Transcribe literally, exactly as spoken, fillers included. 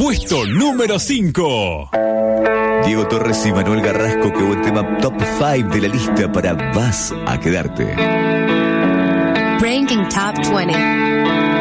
Puesto número cinco. Diego Torres y Manuel Garrasco, que buen tema top cinco de la lista para Vas a Quedarte. Ranking Top veinte.